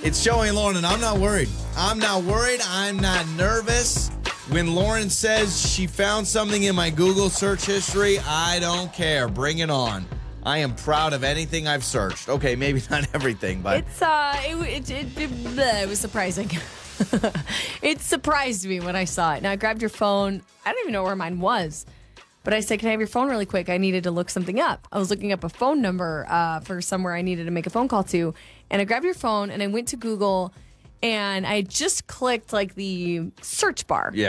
It's Joey and Lauren, and I'm not worried. I'm not worried. I'm not nervous. When Lauren says she found something in my Google search history, I don't care. Bring it on. I am proud of anything I've searched. Okay, maybe not everything, but it was surprising. It surprised me when I saw it. Now I grabbed your phone. I don't even know where mine was. But I said, can I have your phone really quick? I needed to look something up. I was looking up a phone number for somewhere I needed to make a phone call to. And I grabbed your phone and I went to Google and I just clicked like the search bar. yeah.